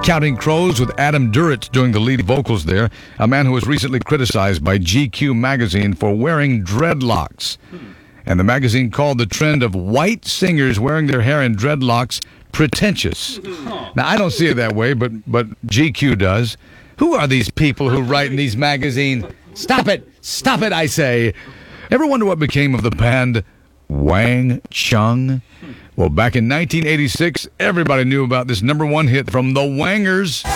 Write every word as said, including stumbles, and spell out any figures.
Counting Crows with Adam Duritz doing the lead vocals there, a man who was recently criticized by G Q magazine for wearing dreadlocks. And the magazine called the trend of white singers wearing their hair in dreadlocks pretentious. Now, I don't see it that way, but, but G Q does. Who are these people who write in these magazines? Stop it! Stop it, I say! Ever wonder what became of the band Wang Chung? Well, back in nineteen eighty-six, everybody knew about this number one hit from the Wangers.